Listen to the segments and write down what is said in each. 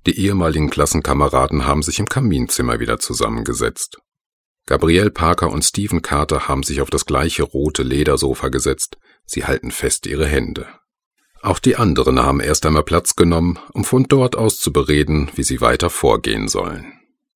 Die ehemaligen Klassenkameraden haben sich im Kaminzimmer wieder zusammengesetzt. Gabrielle Parker und Stephen Carter haben sich auf das gleiche rote Ledersofa gesetzt. Sie halten fest ihre Hände. Auch die anderen haben erst einmal Platz genommen, um von dort aus zu bereden, wie sie weiter vorgehen sollen.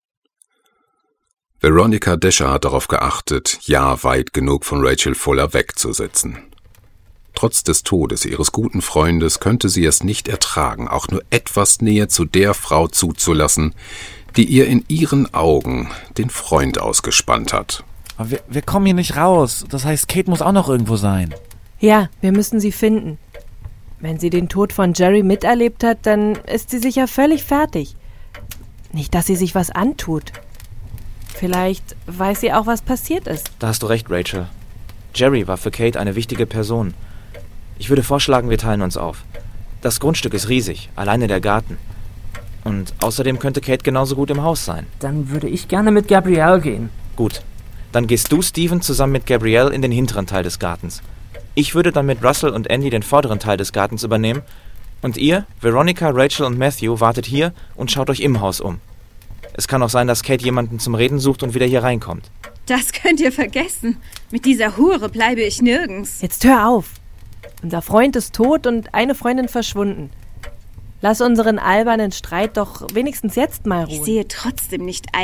Veronica Descher hat darauf geachtet, ja weit genug von Rachel Fuller wegzusitzen. Trotz des Todes ihres guten Freundes könnte sie es nicht ertragen, auch nur etwas Nähe zu der Frau zuzulassen, die ihr in ihren Augen den Freund ausgespannt hat. Aber wir kommen hier nicht raus. Das heißt, Kate muss auch noch irgendwo sein. Ja, wir müssen sie finden. Wenn sie den Tod von Jerry miterlebt hat, dann ist sie sicher völlig fertig. Nicht, dass sie sich was antut. Vielleicht weiß sie auch, was passiert ist. Da hast du recht, Rachel. Jerry war für Kate eine wichtige Person. Ich würde vorschlagen, wir teilen uns auf. Das Grundstück ist riesig, alleine der Garten. Und außerdem könnte Kate genauso gut im Haus sein. Dann würde ich gerne mit Gabrielle gehen. Gut. Dann gehst du, Stephen, zusammen mit Gabrielle in den hinteren Teil des Gartens. Ich würde dann mit Russell und Andy den vorderen Teil des Gartens übernehmen. Und ihr, Veronica, Rachel und Matthew, wartet hier und schaut euch im Haus um. Es kann auch sein, dass Kate jemanden zum Reden sucht und wieder hier reinkommt. Das könnt ihr vergessen. Mit dieser Hure bleibe ich nirgends. Jetzt hör auf. Unser Freund ist tot und eine Freundin verschwunden. Lass unseren albernen Streit doch wenigstens jetzt mal ruhen. Ich sehe trotzdem nicht ein,